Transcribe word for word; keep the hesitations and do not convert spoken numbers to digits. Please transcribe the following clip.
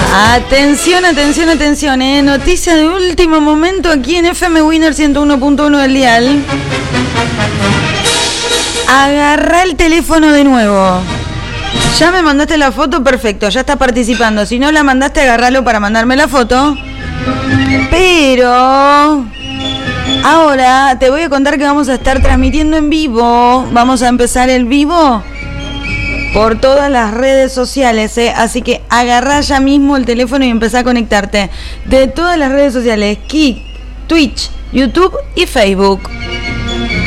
Atención, atención, atención, eh. Noticia de último momento aquí en F M Winner ciento uno punto uno del dial. Agarrá el teléfono de nuevo. Ya me mandaste la foto, perfecto, ya estás participando. Si no la mandaste, agarralo para mandarme la foto. Pero ahora te voy a contar que vamos a estar transmitiendo en vivo. Vamos a empezar el vivo por todas las redes sociales, ¿eh? Así que agarrá ya mismo el teléfono y empezá a conectarte. De todas las redes sociales, Kik, Twitch, YouTube y Facebook.